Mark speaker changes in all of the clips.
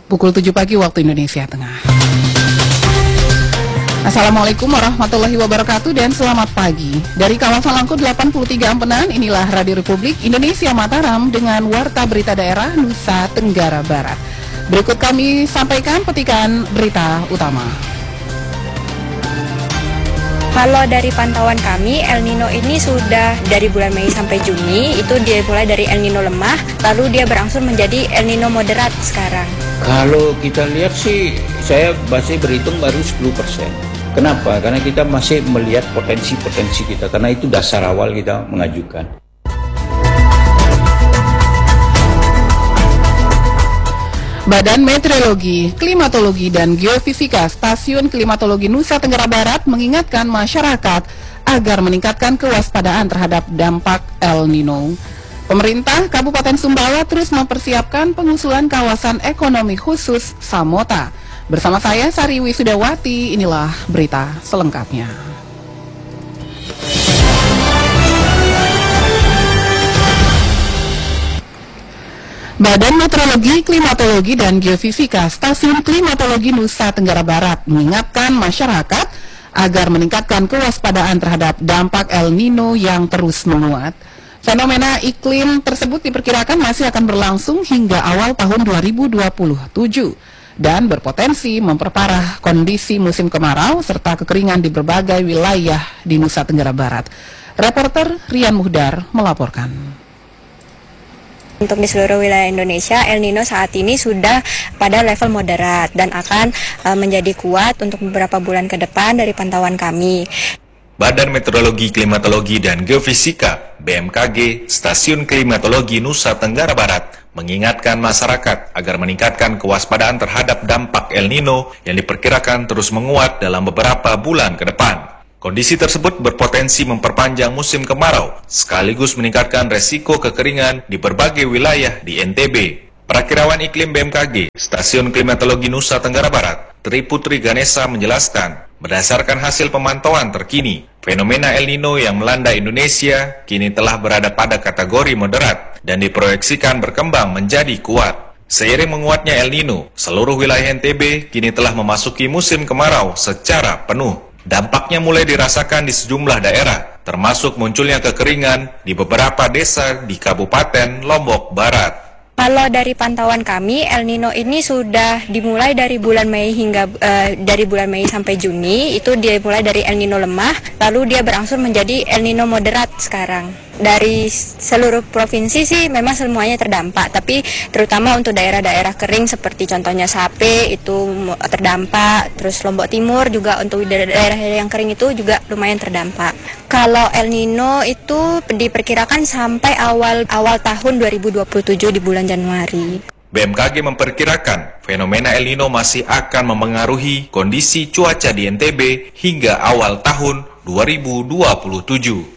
Speaker 1: pukul 7 pagi waktu Indonesia Tengah. Assalamualaikum warahmatullahi wabarakatuh dan selamat pagi. Dari kawasan Langkut 83 Ampenan, inilah Radio Republik Indonesia Mataram dengan Warta Berita Daerah Nusa Tenggara Barat. Berikut kami sampaikan petikan berita utama.
Speaker 2: Kalau dari pantauan kami, El Nino ini sudah dari bulan Mei sampai Juni, itu dia mulai dari El Nino lemah, lalu dia berangsur menjadi El Nino moderat sekarang.
Speaker 3: Kalau kita lihat sih, saya masih berhitung baru 10%. Kenapa? Karena kita masih melihat potensi-potensi kita, karena itu dasar awal kita mengajukan.
Speaker 1: Badan Meteorologi, Klimatologi, dan Geofisika Stasiun Klimatologi Nusa Tenggara Barat mengingatkan masyarakat agar meningkatkan kewaspadaan terhadap dampak El Nino. Pemerintah Kabupaten Sumbawa terus mempersiapkan pengusulan kawasan ekonomi khusus Samota. Bersama saya Sari Wisudawati, inilah berita selengkapnya. Badan Meteorologi, Klimatologi, dan Geofisika Stasiun Klimatologi Nusa Tenggara Barat mengingatkan masyarakat agar meningkatkan kewaspadaan terhadap dampak El Nino yang terus menguat. Fenomena iklim tersebut diperkirakan masih akan berlangsung hingga awal tahun 2027 dan berpotensi memperparah kondisi musim kemarau serta kekeringan di berbagai wilayah di Nusa Tenggara Barat. Reporter Rian Muhdar melaporkan.
Speaker 2: Untuk di seluruh wilayah Indonesia, El Nino saat ini sudah pada level moderat dan akan menjadi kuat untuk beberapa bulan ke depan dari pantauan kami.
Speaker 4: Badan Meteorologi, Klimatologi, dan Geofisika (BMKG) Stasiun Klimatologi Nusa Tenggara Barat mengingatkan masyarakat agar meningkatkan kewaspadaan terhadap dampak El Nino yang diperkirakan terus menguat dalam beberapa bulan ke depan. Kondisi tersebut berpotensi memperpanjang musim kemarau, sekaligus meningkatkan resiko kekeringan di berbagai wilayah di NTB. Perakirawan iklim BMKG, Stasiun Klimatologi Nusa Tenggara Barat, Tri Putri Ganesha menjelaskan, berdasarkan hasil pemantauan terkini, fenomena El Nino yang melanda Indonesia kini telah berada pada kategori moderat dan diproyeksikan berkembang menjadi kuat. Seiring menguatnya El Nino, seluruh wilayah NTB kini telah memasuki musim kemarau secara penuh. Dampaknya mulai dirasakan di sejumlah daerah, termasuk munculnya kekeringan di beberapa desa di Kabupaten Lombok Barat.
Speaker 2: Kalau dari pantauan kami, El Nino ini sudah dimulai dari bulan Mei hingga dari bulan Mei sampai Juni, itu dia mulai dari El Nino lemah, lalu dia berangsur menjadi El Nino moderat sekarang. Dari seluruh provinsi sih memang semuanya terdampak, tapi terutama untuk daerah-daerah kering seperti contohnya Sape itu terdampak, terus Lombok Timur juga untuk daerah yang kering itu juga lumayan terdampak. Kalau El Nino itu diperkirakan sampai awal tahun 2027 di bulan Januari.
Speaker 4: BMKG memperkirakan fenomena El Nino masih akan memengaruhi kondisi cuaca di NTB hingga awal tahun 2027.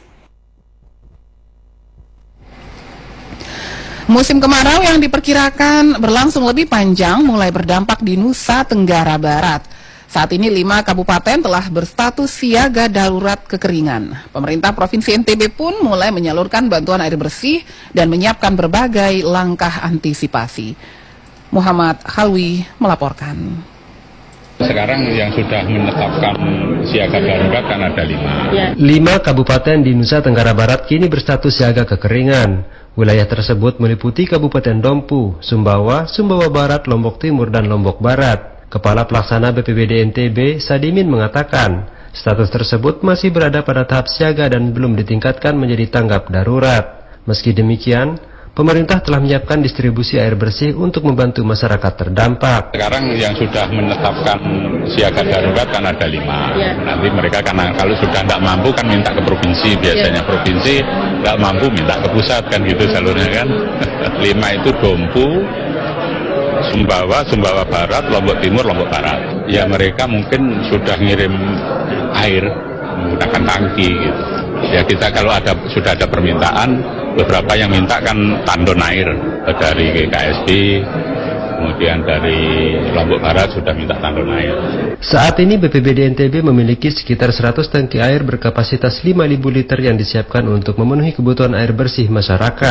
Speaker 1: Musim kemarau yang diperkirakan berlangsung lebih panjang mulai berdampak di Nusa Tenggara Barat. Saat ini 5 kabupaten telah berstatus siaga darurat kekeringan. Pemerintah Provinsi NTB pun mulai menyalurkan bantuan air bersih dan menyiapkan berbagai langkah antisipasi. Muhammad Halwi melaporkan.
Speaker 5: Sekarang yang sudah menetapkan siaga darurat kan ada 5.
Speaker 6: 5 kabupaten di Nusa Tenggara Barat kini berstatus siaga kekeringan. Wilayah tersebut meliputi Kabupaten Dompu, Sumbawa, Sumbawa Barat, Lombok Timur, dan Lombok Barat. Kepala Pelaksana BPBD NTB, Sadimin mengatakan, status tersebut masih berada pada tahap siaga dan belum ditingkatkan menjadi tanggap darurat. Meski demikian, pemerintah telah menyiapkan distribusi air bersih untuk membantu masyarakat terdampak.
Speaker 5: Sekarang yang sudah menetapkan siaga darurat kan ada 5. Nanti mereka karena kalau sudah tidak mampu kan minta ke provinsi. Biasanya provinsi tidak mampu minta ke pusat kan gitu jalurnya kan. 5 itu Dompu, Sumbawa, Sumbawa Barat, Lombok Timur, Lombok Barat. Ya mereka mungkin sudah ngirim air menggunakan tangki gitu. Ya kita kalau sudah ada permintaan, beberapa yang minta kan tandon air dari KSB, kemudian dari Lombok Barat sudah minta tandon air.
Speaker 6: Saat ini BPBD NTB memiliki sekitar 100 tangki air berkapasitas 5.000 liter yang disiapkan untuk memenuhi kebutuhan air bersih masyarakat.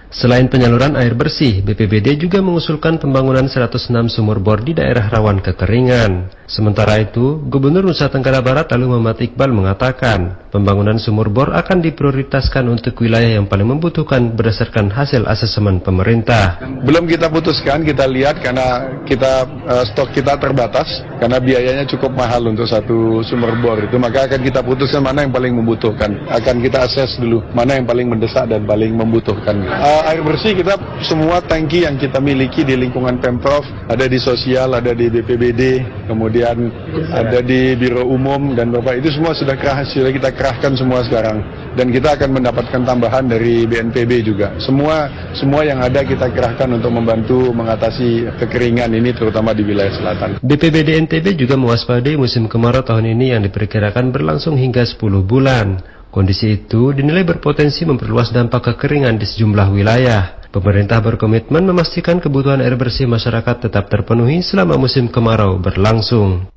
Speaker 6: Selain penyaluran air bersih, BPBD juga mengusulkan pembangunan 106 sumur bor di daerah rawan kekeringan. Sementara itu, Gubernur Nusa Tenggara Barat lalu Muhammad Iqbal mengatakan, pembangunan sumur bor akan diprioritaskan untuk wilayah yang paling membutuhkan berdasarkan hasil asesmen pemerintah.
Speaker 7: Belum kita putuskan, kita lihat karena stok kita terbatas, karena biayanya cukup mahal untuk satu sumur bor itu, maka akan kita putuskan mana yang paling membutuhkan. Akan kita assess dulu, mana yang paling mendesak dan paling membutuhkan. Air bersih kita semua tangki yang kita miliki di lingkungan Pemprov, ada di sosial, ada di BPBD, kemudian ada di Biro Umum dan Bapak itu semua sudah kita kerahkan semua sekarang. Dan kita akan mendapatkan tambahan dari BNPB juga. Semua yang ada kita kerahkan untuk membantu mengatasi kekeringan ini terutama di wilayah selatan.
Speaker 6: BPBD NTB juga mewaspadai musim kemarau tahun ini yang diperkirakan berlangsung hingga 10 bulan. Kondisi itu dinilai berpotensi memperluas dampak kekeringan di sejumlah wilayah. Pemerintah berkomitmen memastikan kebutuhan air bersih masyarakat tetap terpenuhi selama musim kemarau berlangsung.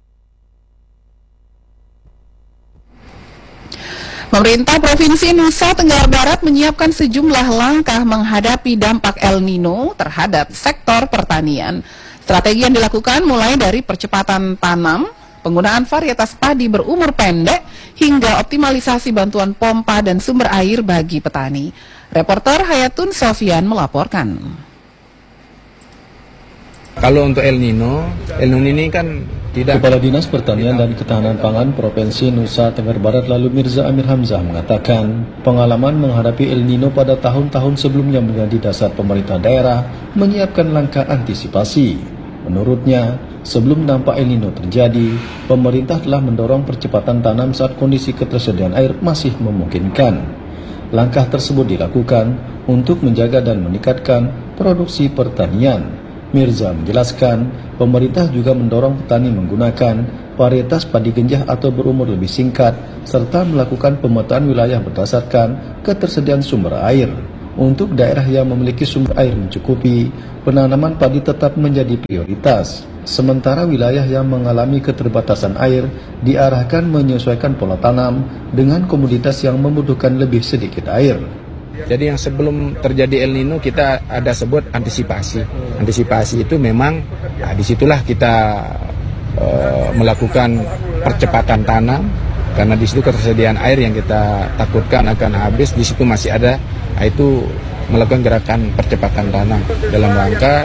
Speaker 1: Pemerintah Provinsi Nusa Tenggara Barat menyiapkan sejumlah langkah menghadapi dampak El Nino terhadap sektor pertanian. Strategi yang dilakukan mulai dari percepatan tanam, penggunaan varietas padi berumur pendek, hingga optimalisasi bantuan pompa dan sumber air bagi petani. Reporter Hayatun Sofian melaporkan.
Speaker 8: Kalau untuk El Nino ini kan tidak.
Speaker 9: Kepala Dinas Pertanian dan Ketahanan Pangan Provinsi Nusa Tenggara Barat lalu Mirza Amir Hamzah mengatakan pengalaman menghadapi El Nino pada tahun-tahun sebelumnya menjadi dasar pemerintah daerah menyiapkan langkah antisipasi. Menurutnya, sebelum dampak El Nino terjadi, pemerintah telah mendorong percepatan tanam saat kondisi ketersediaan air masih memungkinkan. Langkah tersebut dilakukan untuk menjaga dan meningkatkan produksi pertanian. Mirza menjelaskan, pemerintah juga mendorong petani menggunakan varietas padi genjah atau berumur lebih singkat, serta melakukan pemetaan wilayah berdasarkan ketersediaan sumber air. Untuk daerah yang memiliki sumber air mencukupi, penanaman padi tetap menjadi prioritas. Sementara wilayah yang mengalami keterbatasan air diarahkan menyesuaikan pola tanam dengan komoditas yang membutuhkan lebih sedikit air.
Speaker 8: Jadi yang sebelum terjadi El Nino kita ada sebut antisipasi. Antisipasi itu memang disitulah kita melakukan percepatan tanam, karena di situ ketersediaan air yang kita takutkan akan habis, di situ masih ada, itu melakukan gerakan percepatan tanam dalam rangka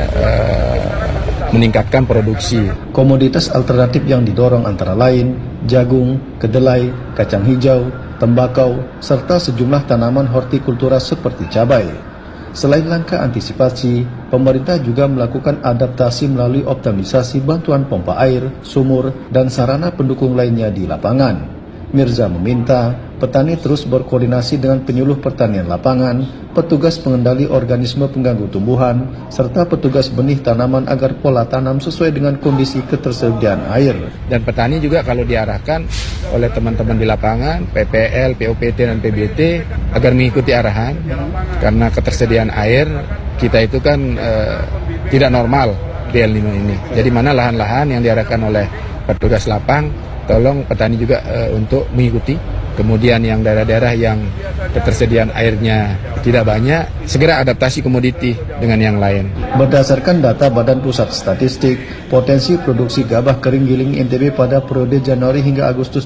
Speaker 8: meningkatkan produksi.
Speaker 9: Komoditas alternatif yang didorong antara lain jagung, kedelai, kacang hijau, tembakau, serta sejumlah tanaman hortikultura seperti cabai. Selain langkah antisipasi, pemerintah juga melakukan adaptasi melalui optimalisasi bantuan pompa air, sumur, dan sarana pendukung lainnya di lapangan. Mirza meminta petani terus berkoordinasi dengan penyuluh pertanian lapangan, petugas pengendali organisme pengganggu tumbuhan, serta petugas benih tanaman agar pola tanam sesuai dengan kondisi ketersediaan air.
Speaker 8: Dan petani juga kalau diarahkan oleh teman-teman di lapangan, PPL, POPT, dan PBT agar mengikuti arahan, karena ketersediaan air kita itu kan tidak normal di El Nino ini. Jadi mana lahan-lahan yang diarahkan oleh petugas lapang, tolong petani juga untuk mengikuti. Kemudian yang daerah-daerah yang ketersediaan airnya tidak banyak, segera adaptasi komoditi dengan yang lain.
Speaker 9: Berdasarkan data Badan Pusat Statistik, potensi produksi gabah kering giling NTB pada periode Januari hingga Agustus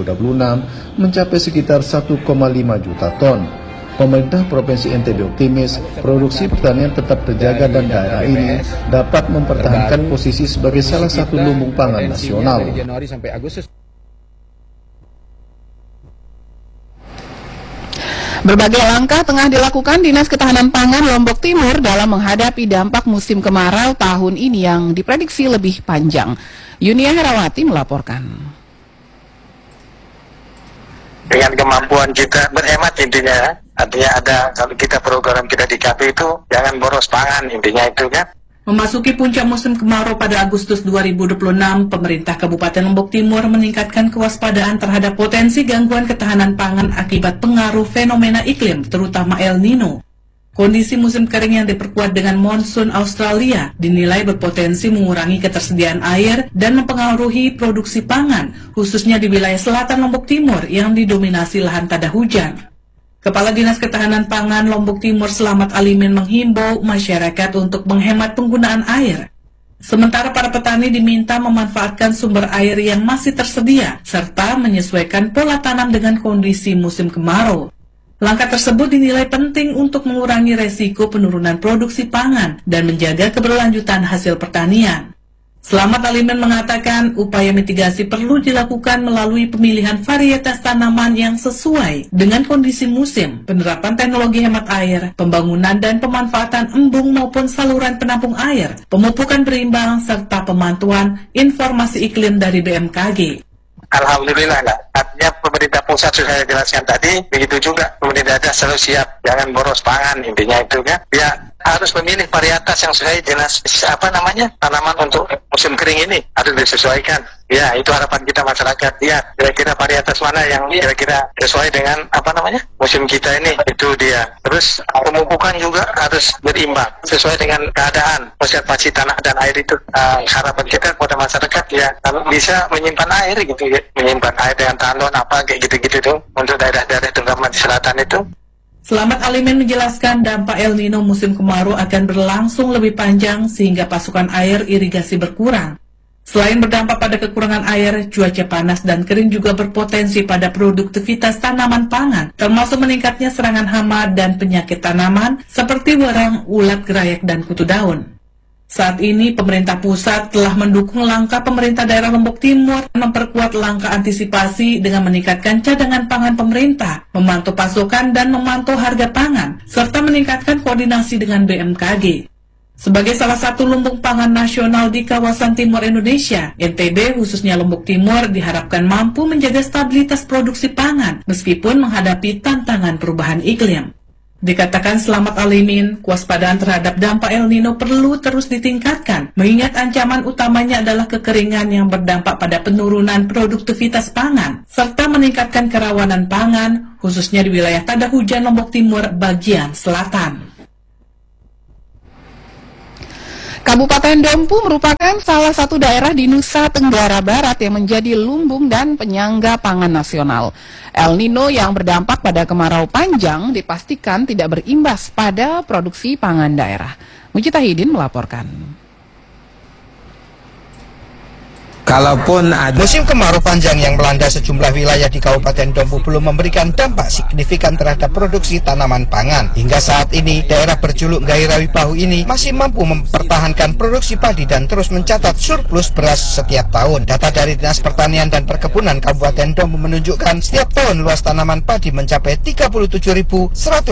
Speaker 9: 2026 mencapai sekitar 1,5 juta ton. Pemerintah Provinsi NTB optimis produksi pertanian tetap terjaga dan daerah ini dapat mempertahankan posisi sebagai salah satu lumbung pangan nasional.
Speaker 8: Januari sampai Agustus.
Speaker 1: Berbagai langkah tengah dilakukan Dinas Ketahanan Pangan Lombok Timur dalam menghadapi dampak musim kemarau tahun ini yang diprediksi lebih panjang. Yunia Herawati melaporkan.
Speaker 10: Dengan kemampuan kita berhemat intinya, artinya ada, kalau kita program kita di KP itu jangan boros pangan, intinya itu kan.
Speaker 11: Memasuki puncak musim kemarau pada Agustus 2026, pemerintah Kabupaten Lombok Timur meningkatkan kewaspadaan terhadap potensi gangguan ketahanan pangan akibat pengaruh fenomena iklim, terutama El Nino. Kondisi musim kering yang diperkuat dengan monsun Australia dinilai berpotensi mengurangi ketersediaan air dan mempengaruhi produksi pangan, khususnya di wilayah selatan Lombok Timur yang didominasi lahan tada hujan. Kepala Dinas Ketahanan Pangan Lombok Timur Slamet Alimin menghimbau masyarakat untuk menghemat penggunaan air. Sementara para petani diminta memanfaatkan sumber air yang masih tersedia, serta menyesuaikan pola tanam dengan kondisi musim kemarau. Langkah tersebut dinilai penting untuk mengurangi resiko penurunan produksi pangan dan menjaga keberlanjutan hasil pertanian. Slamet Alimin mengatakan upaya mitigasi perlu dilakukan melalui pemilihan varietas tanaman yang sesuai dengan kondisi musim, penerapan teknologi hemat air, pembangunan dan pemanfaatan embung maupun saluran penampung air, pemupukan berimbang, serta pemantauan informasi iklim dari BMKG.
Speaker 10: Alhamdulillah lah. Artinya pemerintah pusat sudah saya jelaskan tadi, begitu juga pemerintah daerah selalu siap, jangan boros pangan, intinya itu kan. Ya harus memilih varietas yang sesuai jenis tanaman untuk musim kering ini harus disesuaikan. Ya itu harapan kita masyarakat. Ya kira-kira varietas mana yang kira-kira sesuai dengan musim kita ini, itu dia. Terus pemupukan juga harus berimbang sesuai dengan keadaan konservasi tanah dan air itu. Harapan kita kepada masyarakat ya bisa menyimpan air gitu ya, menyimpan air dengan tandon kayak gitu-gitu tuh untuk daerah-daerah terutama di selatan itu.
Speaker 11: Slamet Alimin menjelaskan dampak El Nino musim kemarau akan berlangsung lebih panjang sehingga pasokan air irigasi berkurang. Selain berdampak pada kekurangan air, cuaca panas dan kering juga berpotensi pada produktivitas tanaman pangan, termasuk meningkatnya serangan hama dan penyakit tanaman seperti wereng, ulat gerayak, dan kutu daun. Saat ini, pemerintah pusat telah mendukung langkah pemerintah daerah Lombok Timur memperkuat langkah antisipasi dengan meningkatkan cadangan pangan pemerintah, memantau pasokan dan memantau harga pangan, serta meningkatkan koordinasi dengan BMKG. Sebagai salah satu lumbung pangan nasional di kawasan timur Indonesia, NTB khususnya Lombok Timur diharapkan mampu menjaga stabilitas produksi pangan meskipun menghadapi tantangan perubahan iklim. Dikatakan Slamet Alimin, kewaspadaan terhadap dampak El Nino perlu terus ditingkatkan, mengingat ancaman utamanya adalah kekeringan yang berdampak pada penurunan produktivitas pangan, serta meningkatkan kerawanan pangan, khususnya di wilayah tada hujan Lombok Timur bagian selatan.
Speaker 1: Kabupaten Dompu merupakan salah satu daerah di Nusa Tenggara Barat yang menjadi lumbung dan penyangga pangan nasional. El Nino yang berdampak pada kemarau panjang dipastikan tidak berimbas pada produksi pangan daerah. Mujitahidin melaporkan.
Speaker 12: Kalaupun ada musim kemarau panjang yang melanda sejumlah wilayah di Kabupaten Dompu belum memberikan dampak signifikan terhadap produksi tanaman pangan. Hingga saat ini, daerah berjuluk Gairawi Pahu ini masih mampu mempertahankan produksi padi dan terus mencatat surplus beras setiap tahun. Data dari Dinas Pertanian dan Perkebunan Kabupaten Dompu menunjukkan setiap tahun luas tanaman padi mencapai 37.135,9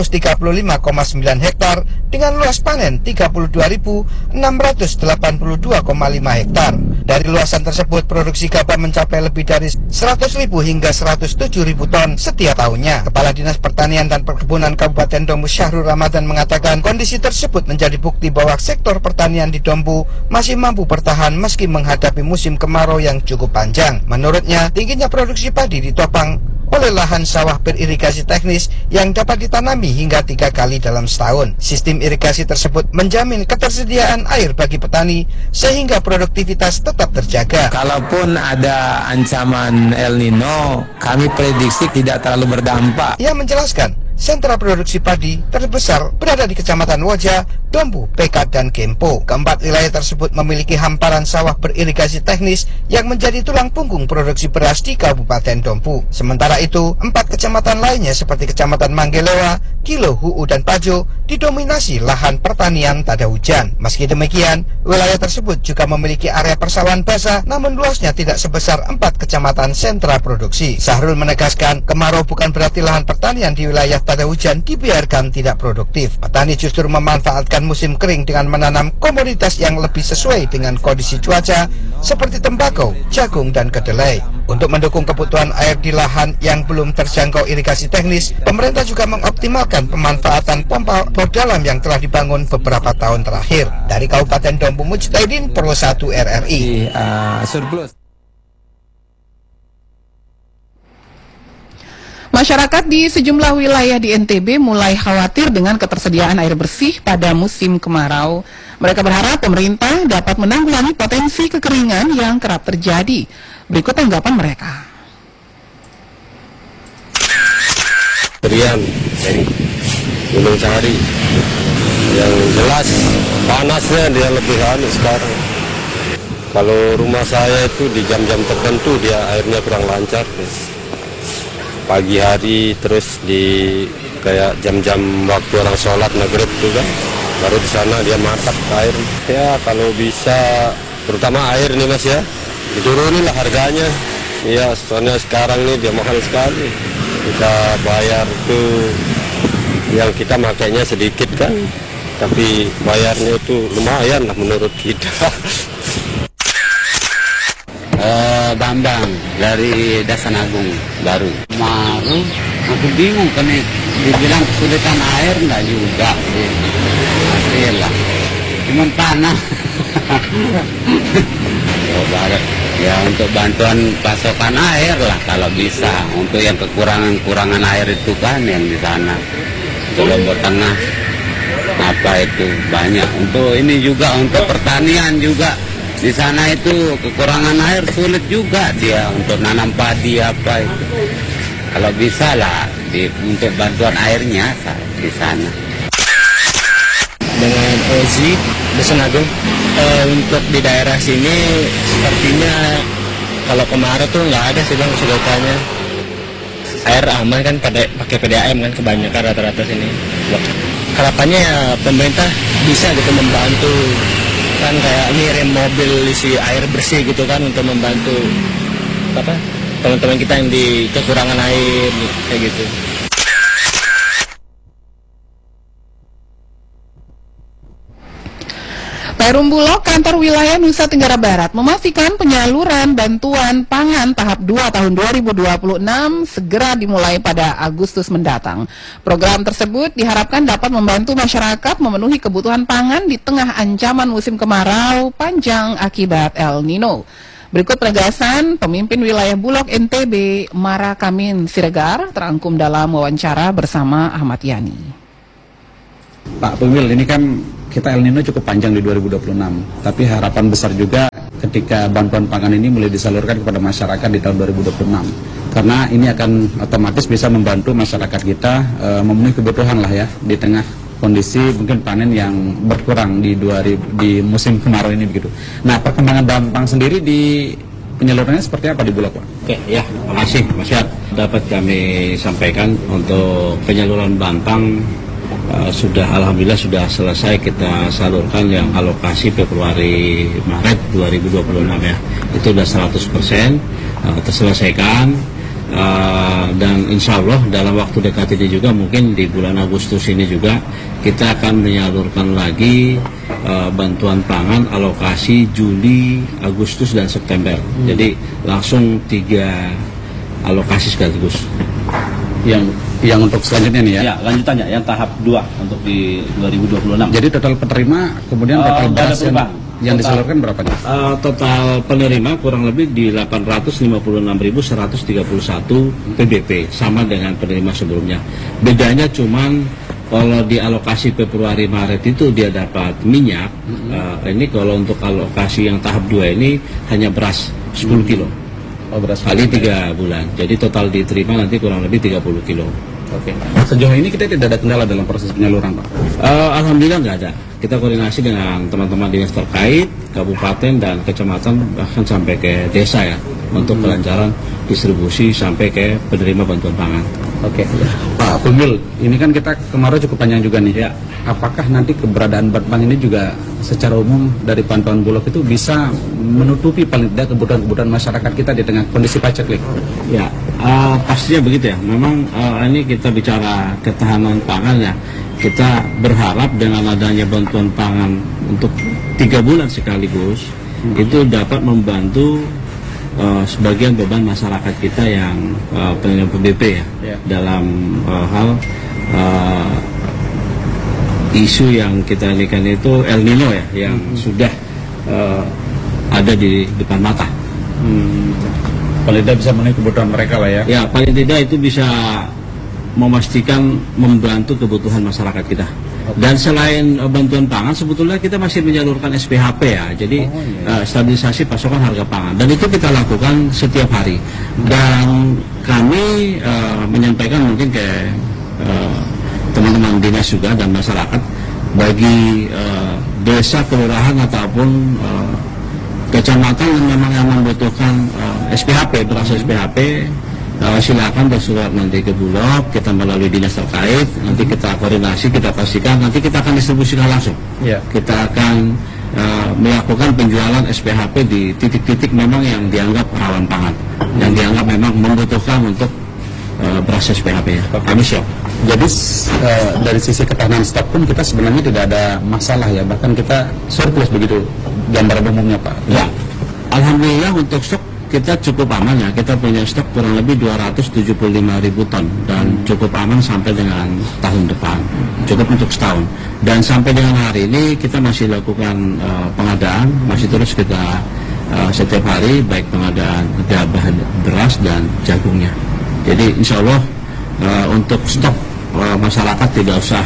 Speaker 12: hektar dengan luas panen 32.682,5 hektar. Dari luasan tersebut, produksi gabah mencapai lebih dari 100.000 hingga 107.000 ton setiap tahunnya. Kepala Dinas Pertanian dan Perkebunan Kabupaten Dompu Syahrul Ramadan mengatakan kondisi tersebut menjadi bukti bahwa sektor pertanian di Dompu masih mampu bertahan meski menghadapi musim kemarau yang cukup panjang. Menurutnya, tingginya produksi padi ditopang oleh lahan sawah beririgasi teknis yang dapat ditanami hingga 3 kali dalam setahun. Sistem irigasi tersebut menjamin ketersediaan air bagi petani sehingga produktivitas tetap terjaga.
Speaker 13: Kalaupun ada ancaman El Nino, kami prediksi tidak terlalu berdampak.
Speaker 12: Ia menjelaskan, sentra produksi padi terbesar berada di Kecamatan Woja, Dompu, Pekat, dan Kempo. Keempat wilayah tersebut memiliki hamparan sawah beririgasi teknis yang menjadi tulang punggung produksi beras di Kabupaten Dompu. Sementara itu, 4 kecamatan lainnya seperti Kecamatan Manggelewa, Kilo, Huu, dan Pajo didominasi lahan pertanian tada hujan. Meski demikian, wilayah tersebut juga memiliki area persawahan basah, namun luasnya tidak sebesar 4 kecamatan sentra produksi. Syahrul menegaskan, kemarau bukan berarti lahan pertanian di wilayah tada hujan dibiarkan tidak produktif. Petani justru memanfaatkan musim kering dengan menanam komoditas yang lebih sesuai dengan kondisi cuaca seperti tembakau, jagung, dan kedelai. Untuk mendukung kebutuhan air di lahan yang belum terjangkau irigasi teknis, pemerintah juga mengoptimalkan pemanfaatan pompa bor dalam yang telah dibangun beberapa tahun terakhir. Dari Kabupaten Dompu, Mujtahidin, Pro 1 RRI.
Speaker 13: Surplus.
Speaker 1: Masyarakat di sejumlah wilayah di NTB mulai khawatir dengan ketersediaan air bersih pada musim kemarau. Mereka berharap pemerintah dapat menanggulangi potensi kekeringan yang kerap terjadi. Berikut tanggapan mereka.
Speaker 14: Gunung Sahari. Yang jelas panasnya dia lebih aneh sekarang. Kalau rumah saya itu di jam-jam tertentu dia airnya kurang lancar. Pagi hari terus di kayak jam-jam waktu orang sholat maghrib itu kan, baru di sana dia matak air. Ya kalau bisa, terutama air nih Mas ya, diturunin lah harganya. Ya soalnya sekarang nih dia mahal sekali. Kita bayar tuh yang kita makainya sedikit kan, tapi bayarnya itu lumayan lah menurut kita.
Speaker 15: Bambang dari Dasan Agung baru. Kemarin aku bingung kan dibilang kesulitan air enggak juga sih. Lah. Cuman panas. Barat. Ya untuk bantuan pasokan air lah kalau bisa. Untuk yang kekurangan air itu kan yang di sana. Lombok Tengah apa itu banyak. Untuk ini juga untuk pertanian juga. Di sana itu kekurangan air sulit juga dia untuk nanam padi apa itu. Kalau bisa lah untuk bantuan airnya di sana.
Speaker 16: Dengan Ozi Dasan Agung, untuk di daerah sini sepertinya kalau kemarin tuh nggak ada sih bang kesulitannya. Air aman kan pakai PDAM kan kebanyakan rata-rata sini. Harapannya ya pemerintah bisa gitu membantu. Kan kayak ngirim mobil isi air bersih gitu kan untuk membantu apa teman-teman kita yang di kekurangan air kayak gitu.
Speaker 1: Perum Bulog, Kantor Wilayah Nusa Tenggara Barat, memastikan penyaluran bantuan pangan tahap 2 tahun 2026 segera dimulai pada Agustus mendatang. Program tersebut diharapkan dapat membantu masyarakat memenuhi kebutuhan pangan di tengah ancaman musim kemarau panjang akibat El Nino. Berikut penegasan pemimpin wilayah Bulog NTB, Marakamin Siregar, terangkum dalam wawancara bersama Ahmad Yani.
Speaker 17: Pak Pemil, ini kan kita El Nino cukup panjang di 2026, tapi harapan besar juga ketika bantuan pangan ini mulai disalurkan kepada masyarakat di tahun 2026. Karena ini akan otomatis bisa membantu masyarakat kita memenuhi kebutuhan lah ya, di tengah kondisi mungkin panen yang berkurang di musim kemarau ini begitu. Nah, perkembangan Bampang sendiri di penyalurannya seperti apa di Bulog, Pak?
Speaker 18: Oke, ya, terima kasih Mas Yat. Dapat kami sampaikan untuk penyaluran Bampang alhamdulillah sudah selesai kita salurkan yang alokasi Februari Maret 2026 ya. Itu sudah 100% terselesaikan dan insya Allah dalam waktu dekat ini juga mungkin di bulan Agustus ini juga kita akan menyalurkan lagi bantuan pangan alokasi Juli, Agustus dan September. Jadi langsung 3 alokasi sekaligus.
Speaker 17: Yang untuk selanjutnya nih ya?
Speaker 18: Ya, lanjutannya yang tahap 2 untuk di 2026.
Speaker 17: Jadi total penerima, kemudian total beras yang disalurkan berapa nih?
Speaker 18: Total penerima kurang lebih di 856.131 PBP, sama dengan penerima sebelumnya. Bedanya cuman kalau di alokasi Februari Maret itu dia dapat minyak, ini kalau untuk alokasi yang tahap 2 ini hanya beras 10 kilo. Kali 3 bulan, jadi total diterima nanti kurang lebih 30 kilo.
Speaker 17: Oke. Sejauh ini kita tidak ada kendala dalam proses penyaluran, Pak?
Speaker 18: Alhamdulillah nggak ada. Kita koordinasi dengan teman-teman dinas terkait, kabupaten dan kecamatan, bahkan sampai ke desa ya, untuk kelancaran distribusi sampai ke penerima bantuan pangan.
Speaker 17: Oke. Pak Pemil, ini kan kita kemarau cukup panjang juga nih. Ya. Apakah nanti keberadaan Bampang ini juga secara umum dari pantauan Bulog itu bisa menutupi paling tidak kebutuhan-kebutuhan masyarakat kita di tengah kondisi paceklik?
Speaker 18: Ya, pastinya begitu ya. Memang ini kita bicara ketahanan pangan ya. Kita berharap dengan adanya bantuan pangan untuk 3 bulan sekaligus itu dapat membantu sebagian beban masyarakat kita yang penerima PBB ya. Dalam hal isu yang kita ini kan itu El Nino ya, yang sudah ada di depan mata.
Speaker 17: Paling tidak bisa memenuhi kebutuhan mereka lah ya.
Speaker 18: Ya, paling tidak itu bisa memastikan membantu kebutuhan masyarakat kita. Dan selain bantuan pangan, sebetulnya kita masih menyalurkan SPHP ya, jadi stabilisasi pasokan harga pangan. Dan itu kita lakukan setiap hari. Dan kami menyampaikan mungkin ke teman-teman dinas juga dan masyarakat bagi desa, kelurahan ataupun kecamatan yang membutuhkan SPHP, beras SPHP, silakan bersurat nanti ke Bulog, kita melalui dinas terkait, nanti kita koordinasi, kita pastikan, nanti kita akan distribusikan langsung. Kita akan melakukan penjualan SPHP di titik-titik memang yang dianggap rawan pangan, yang dianggap memang membutuhkan untuk beras SPHP. Kami siap.
Speaker 17: Jadi dari sisi ketahanan stok pun kita sebenarnya tidak ada masalah ya, bahkan kita surplus begitu gambaran umumnya Pak.
Speaker 18: Ya, alhamdulillah untuk stok kita cukup aman ya, kita punya stok kurang lebih 275.000 ton dan cukup aman sampai dengan tahun depan, cukup untuk setahun. Dan sampai dengan hari ini kita masih lakukan pengadaan, masih terus kita setiap hari baik pengadaan gabah, beras dan jagungnya. Jadi insya Allah untuk stok masyarakat tidak usah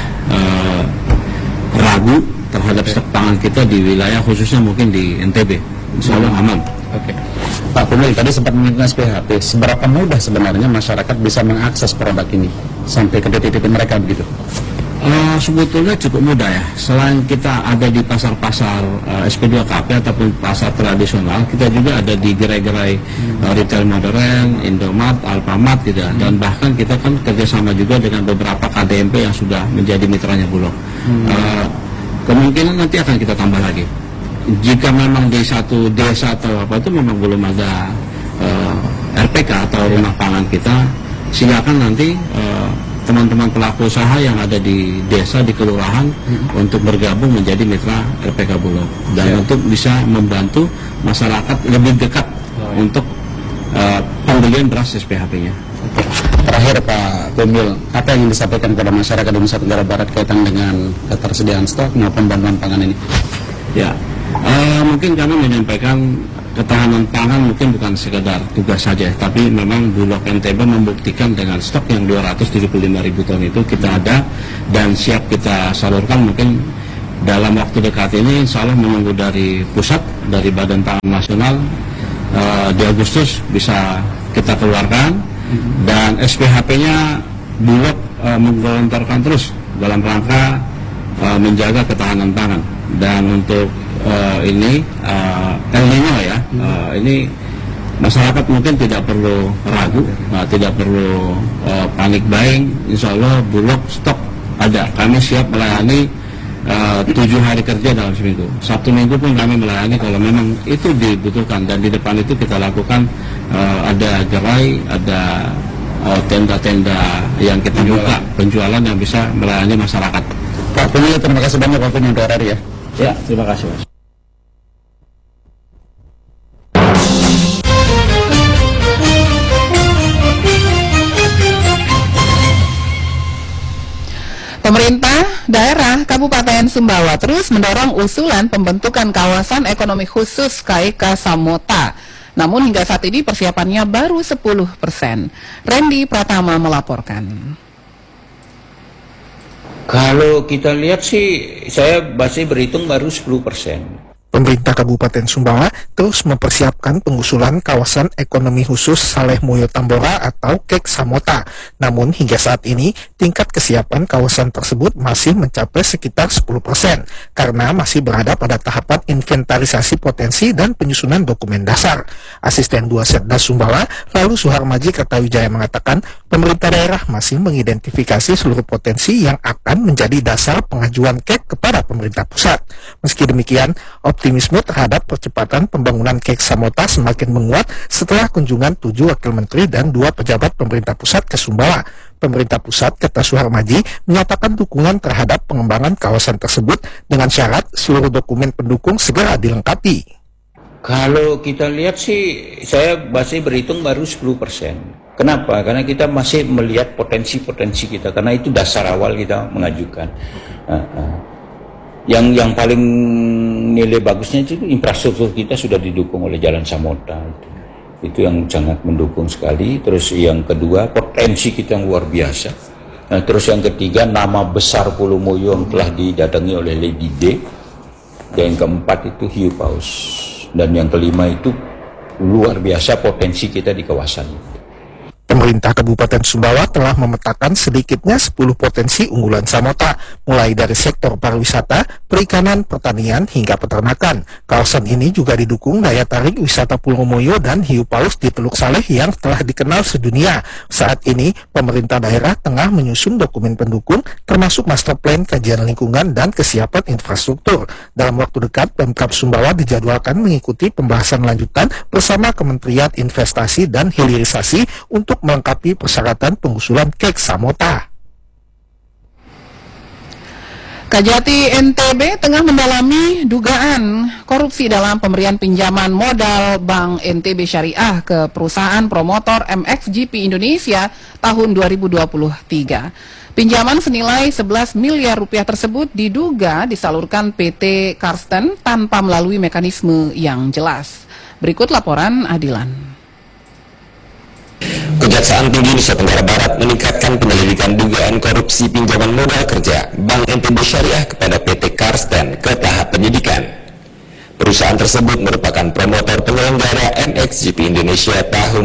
Speaker 18: ragu terhadap stok pangan kita di wilayah khususnya mungkin di NTB. Insya Allah aman.
Speaker 17: Pak Pemil tadi sempat menyinggung SPHP, seberapa mudah sebenarnya masyarakat bisa mengakses produk ini sampai ke titik mereka begitu?
Speaker 18: Sebetulnya cukup mudah ya. Selain kita ada di pasar-pasar SP2KP ataupun pasar tradisional, kita juga ada di gerai-gerai retail modern, Indomart, Alfamart gitu. Dan bahkan kita kan kerjasama juga dengan beberapa KDMP yang sudah menjadi mitranya Bulog. Kemungkinan nanti akan kita tambah lagi. Jika memang di satu desa atau apa itu memang belum ada RPK atau rumah pangan kita, silakan nanti teman-teman pelaku usaha yang ada di desa, di kelurahan untuk bergabung menjadi mitra RPK Bulog dan untuk bisa membantu masyarakat lebih dekat untuk pembelian beras SPHP-nya.
Speaker 17: Terakhir Pak Pemil, apa yang disampaikan kepada masyarakat di Nusa Tenggara Barat kaitan dengan ketersediaan stok maupun bantuan pangan ini?
Speaker 18: Ya, mungkin kami menyampaikan ketahanan pangan mungkin bukan sekedar tugas saja, tapi memang Bulog NTB membuktikan dengan stok yang 275.000 ton itu kita ada dan siap kita salurkan. Mungkin dalam waktu dekat ini insya Allah menunggu dari pusat, dari Badan Pangan Nasional di Agustus bisa kita keluarkan dan SPHP-nya Bulog menggelontorkan terus dalam rangka menjaga ketahanan pangan. Dan untuk ini El Nino ya, ini masyarakat mungkin tidak perlu ragu, tidak perlu panik buying. Insya Allah Bulog stok ada, kami siap melayani 7 hari kerja dalam seminggu. Sabtu Minggu pun kami melayani kalau memang itu dibutuhkan. Dan di depan itu kita lakukan ada gerai, ada tenda-tenda yang kita buka penjualan yang bisa melayani masyarakat.
Speaker 17: Pak Pemil, terima kasih banyak waktunya untuk hari ya.
Speaker 18: Ya, terima kasih Mas.
Speaker 1: Pemerintah daerah Kabupaten Sumbawa terus mendorong usulan pembentukan kawasan ekonomi khusus KEK Samota. Namun hingga saat ini persiapannya baru 10%. Randy Pratama melaporkan.
Speaker 3: Kalau kita lihat sih, saya masih berhitung baru 10%.
Speaker 12: Pemerintah Kabupaten Sumbawa terus mempersiapkan pengusulan kawasan ekonomi khusus Saleh Moyo Tambora atau KEK Samota. Namun hingga saat ini tingkat kesiapan kawasan tersebut masih mencapai sekitar 10% karena masih berada pada tahapan inventarisasi potensi dan penyusunan dokumen dasar. Asisten 2 Setdas Sumbawa, lalu Suharmaji Kertawijaya mengatakan pemerintah daerah masih mengidentifikasi seluruh potensi yang akan menjadi dasar pengajuan KEK kepada pemerintah pusat. Meski demikian, optimisme terhadap percepatan pembangunan KEK Samota semakin menguat setelah kunjungan 7 wakil menteri dan 2 pejabat pemerintah pusat ke Sumbawa. Pemerintah pusat, kata Suharmaji, menyatakan dukungan terhadap pengembangan kawasan tersebut dengan syarat seluruh dokumen pendukung segera dilengkapi.
Speaker 3: Kalau kita lihat sih, saya masih berhitung baru 10%. Kenapa? Karena kita masih melihat potensi-potensi kita, karena itu dasar awal kita mengajukan. Yang paling nilai bagusnya itu infrastruktur kita sudah didukung oleh Jalan Samota. Itu yang sangat mendukung sekali. Terus yang kedua, potensi kita yang luar biasa. Nah, terus yang ketiga, nama besar Pulau Moyo yang telah didatangi oleh Lady D. Dan yang keempat itu hiu paus. Dan yang kelima itu luar biasa potensi kita di kawasan itu.
Speaker 12: Pemerintah Kabupaten Sumbawa telah memetakan sedikitnya 10 potensi unggulan Samota, mulai dari sektor pariwisata, perikanan, pertanian, hingga peternakan. Kawasan ini juga didukung daya tarik wisata Pulau Moyo dan hiu paus di Teluk Saleh yang telah dikenal sedunia. Saat ini, pemerintah daerah tengah menyusun dokumen pendukung, termasuk master plan kajian lingkungan dan kesiapan infrastruktur. Dalam waktu dekat, Pemkab Sumbawa dijadwalkan mengikuti pembahasan lanjutan bersama Kementerian Investasi dan Hilirisasi untuk melengkapi persyaratan pengusulan KEK Samota.
Speaker 1: Kajati NTB tengah mendalami dugaan korupsi dalam pemberian pinjaman modal Bank NTB Syariah ke perusahaan promotor MXGP Indonesia tahun 2023. Pinjaman senilai 11 miliar rupiah tersebut diduga disalurkan PT Karsten tanpa melalui mekanisme yang jelas. Berikut laporan Adilan.
Speaker 19: Kejaksaan Tinggi Nusa Tenggara Barat meningkatkan penyelidikan dugaan korupsi pinjaman modal kerja Bank NTB Syariah kepada PT Karsten ke tahap penyidikan. Perusahaan tersebut merupakan promotor penyelenggara MXGP Indonesia tahun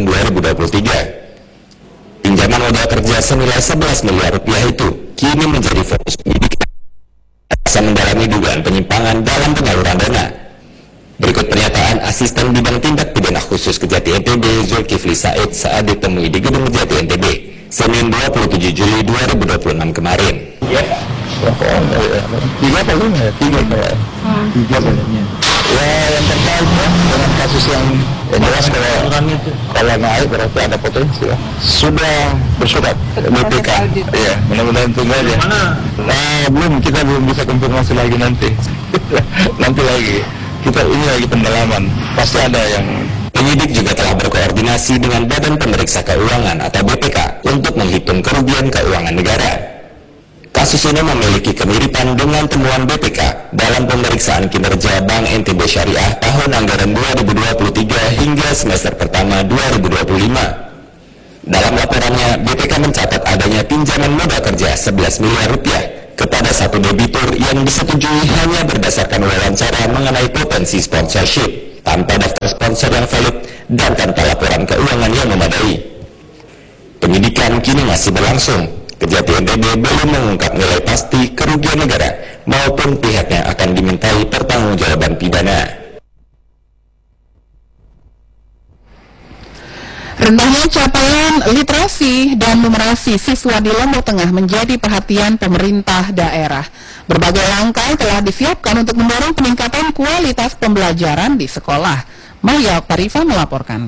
Speaker 19: 2023. Pinjaman modal kerja senilai 11 miliar rupiah itu kini menjadi fokus penyidikan. Jaksa mendalami dugaan penyimpangan dalam penyaluran dana. Berikut pernyataan Asisten Bidang Tindak Pidana Khusus Kejati NTB Zulkifli Said saat ditemui di Gedung Kejati NTB Senin 27 Juli 2026 kemarin. Ya, tiga kayaknya. Ya, yang terkait ya dengan kasus yang jelas kalau naik berarti ada potensi ya. Sudah bersurat BPK. Ya, mudah-mudahan tunggu aja. Belum, kita belum bisa konfirmasi lagi nanti. Nanti lagi. Kita ini lagi pendalaman, pasti ada yang... Penyidik juga telah berkoordinasi dengan Badan Pemeriksa Keuangan atau BPK untuk menghitung kerugian keuangan negara. Kasus ini memiliki kemiripan dengan temuan BPK dalam pemeriksaan kinerja Bank NTB Syariah tahun anggaran 2023 hingga semester pertama 2025. Dalam laporannya, BPK mencatat adanya pinjaman modal kerja 11 miliar rupiah kepada satu debitur yang disetujui hanya berdasarkan wawancara mengenai potensi sponsorship, tanpa daftar sponsor yang valid dan tanpa laporan keuangan yang memadai. Penyidikan kini masih berlangsung. Kejati NTB belum mengungkap nilai pasti kerugian negara maupun pihaknya akan dimintai pertanggungjawaban pidana.
Speaker 1: Rendahnya capaian literasi dan numerasi siswa di Lombok Tengah menjadi perhatian pemerintah daerah. Berbagai langkah telah disiapkan untuk mendorong peningkatan kualitas pembelajaran di sekolah. Maya Tarifa melaporkan.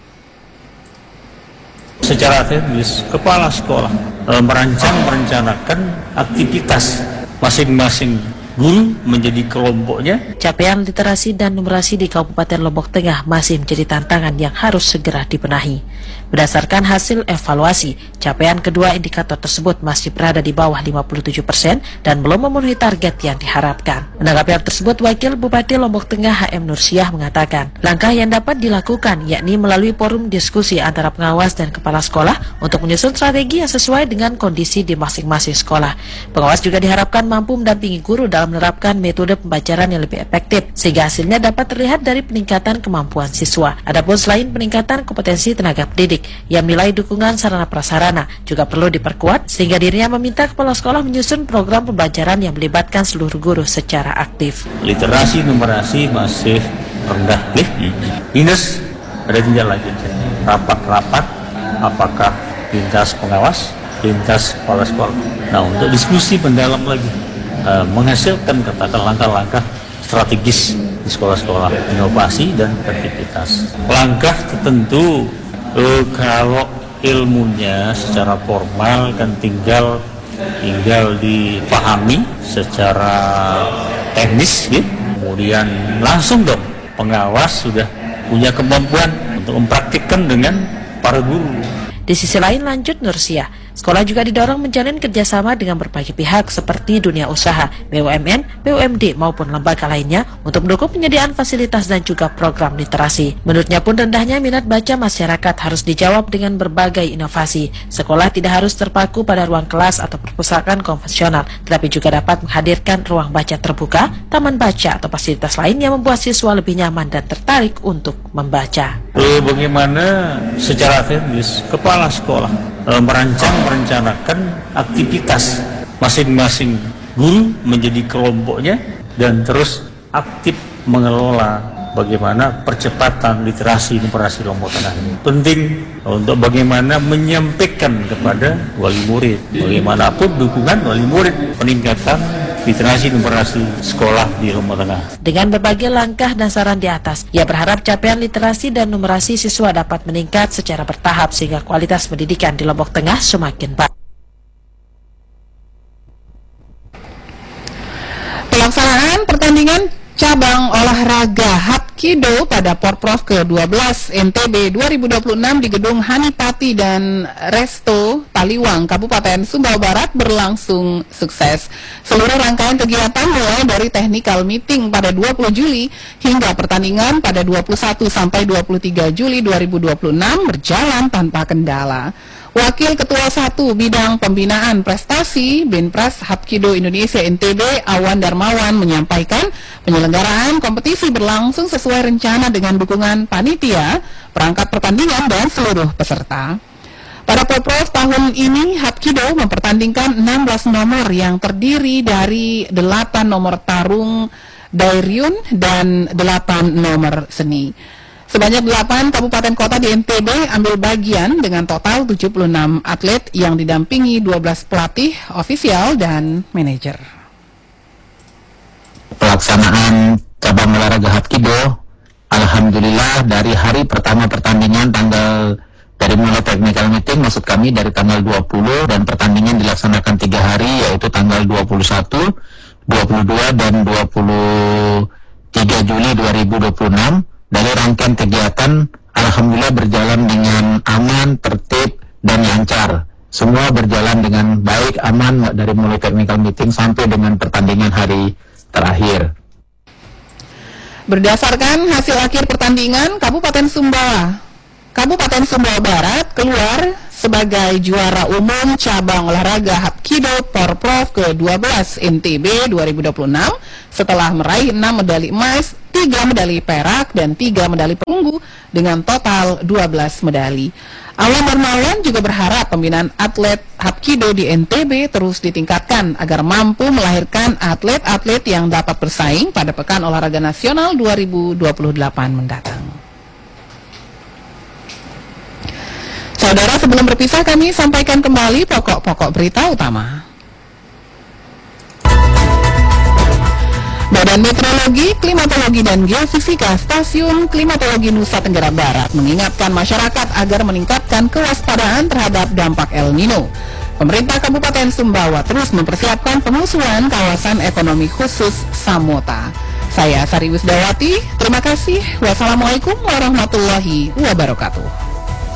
Speaker 20: Secara teknis, kepala sekolah merencanakan aktivitas masing-masing guru menjadi kelompoknya.
Speaker 21: Capaian literasi dan numerasi di Kabupaten Lombok Tengah masih menjadi tantangan yang harus segera dibenahi. Berdasarkan hasil evaluasi, capaian kedua indikator tersebut masih berada di bawah 57% dan belum memenuhi target yang diharapkan. Menanggapi hal tersebut, Wakil Bupati Lombok Tengah HM Nursiah mengatakan, langkah yang dapat dilakukan yakni melalui forum diskusi antara pengawas dan kepala sekolah untuk menyusun strategi yang sesuai dengan kondisi di masing-masing sekolah. Pengawas juga diharapkan mampu mendampingi guru dalam menerapkan metode pembelajaran yang lebih efektif, sehingga hasilnya dapat terlihat dari peningkatan kemampuan siswa. Adapun selain peningkatan kompetensi tenaga pendidik, yang nilai dukungan sarana prasarana juga perlu diperkuat, sehingga dirinya meminta kepala sekolah menyusun program pembelajaran yang melibatkan seluruh guru secara aktif.
Speaker 20: Literasi numerasi masih rendah, minus ada tinjau lagi. Rapat-rapat, apakah lintas pengawas, lintas kepala sekolah. Nah, untuk diskusi mendalam lagi, menghasilkan katakan langkah-langkah strategis di sekolah-sekolah, inovasi dan aktivitas. Langkah tertentu kalau ilmunya secara formal kan tinggal dipahami secara teknis, ya. Kemudian langsung dong pengawas sudah punya kemampuan untuk mempraktikkan dengan para guru.
Speaker 21: Di sisi lain, lanjut Nursiah, Sekolah juga didorong menjalin kerjasama dengan berbagai pihak seperti dunia usaha, BUMN, BUMD maupun lembaga lainnya untuk mendukung penyediaan fasilitas dan juga program literasi. Menurutnya pun rendahnya minat baca masyarakat harus dijawab dengan berbagai inovasi. Sekolah tidak harus terpaku pada ruang kelas atau perpustakaan konvensional, tetapi juga dapat menghadirkan ruang baca terbuka, taman baca atau fasilitas lain yang membuat siswa lebih nyaman dan tertarik untuk membaca.
Speaker 20: Bagaimana secara teknis kepala sekolah merencanakan aktivitas masing-masing guru menjadi kelompoknya dan terus aktif mengelola bagaimana percepatan literasi numerasi Lombok Tengah ini. Penting untuk bagaimana menyampaikan kepada wali murid, bagaimanapun dukungan wali murid peningkatan literasi numerasi sekolah di Lombok Tengah.
Speaker 21: Dengan berbagai langkah dan saran di atas, ia berharap capaian literasi dan numerasi siswa dapat meningkat secara bertahap sehingga kualitas pendidikan di Lombok Tengah semakin baik.
Speaker 1: Pelaksanaan pertandingan cabang olahraga Hapkido pada Porprov ke-12 NTB 2026 di Gedung Hanipati dan Resto Taliwang, Kabupaten Sumbawa Barat berlangsung sukses. Seluruh rangkaian kegiatan mulai dari technical meeting pada 20 Juli hingga pertandingan pada 21 sampai 23 Juli 2026 berjalan tanpa kendala. Wakil Ketua 1 Bidang Pembinaan Prestasi Binpres Hapkido Indonesia NTB Awan Darmawan menyampaikan penyelenggaraan kompetisi berlangsung sesuai rencana dengan dukungan panitia, perangkat pertandingan dan seluruh peserta. Pada Porprov tahun ini Hapkido mempertandingkan 16 nomor yang terdiri dari 8 nomor tarung Dairyun dan 8 nomor seni. Sebanyak 8 kabupaten kota di NTB ambil bagian dengan total 76 atlet yang didampingi 12 pelatih, ofisial, dan manajer.
Speaker 2: Pelaksanaan cabang olahraga Hapkido, alhamdulillah dari hari pertama pertandingan dari mulai technical meeting, maksud kami dari tanggal 20 dan pertandingan dilaksanakan 3 hari yaitu tanggal 21, 22, dan 23 Juli 2026. Dari rangkaian kegiatan, alhamdulillah berjalan dengan aman, tertib, dan lancar. Semua berjalan dengan baik, aman dari mulai technical meeting sampai dengan pertandingan hari terakhir.
Speaker 1: Berdasarkan hasil akhir pertandingan, Kabupaten Sumbawa Barat keluar sebagai juara umum cabang olahraga Hapkido Porprov ke-12 NTB 2026 setelah meraih 6 medali emas, 3 medali perak, dan 3 medali perunggu dengan total 12 medali. Awan Darmawan juga berharap pembinaan atlet Hapkido di NTB terus ditingkatkan agar mampu melahirkan atlet-atlet yang dapat bersaing pada Pekan Olahraga Nasional 2028 mendatang. Saudara, sebelum berpisah kami sampaikan kembali pokok-pokok berita utama. Badan Meteorologi, Klimatologi, dan Geofisika Stasiun Klimatologi Nusa Tenggara Barat mengingatkan masyarakat agar meningkatkan kewaspadaan terhadap dampak El Nino. Pemerintah Kabupaten Sumbawa terus mempersiapkan pengusulan kawasan ekonomi khusus Samota. Saya Sari Wisdawati, terima kasih. Wassalamualaikum warahmatullahi wabarakatuh.